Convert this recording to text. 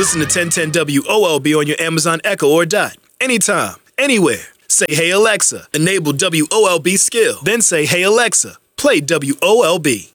Listen to 1010 WOLB on your Amazon Echo or Dot. Anytime, anywhere. Say, hey Alexa, enable WOLB skill. Then say, hey Alexa, play WOLB.